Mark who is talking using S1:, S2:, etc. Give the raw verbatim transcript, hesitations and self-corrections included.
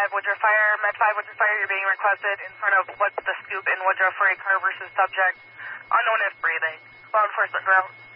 S1: five Woodruff Fire. Med five Woodruff Fire, you're being requested in front of What's the Scoop in Woodruff for a car versus subject. Unknown if breathing. Law enforcement ground.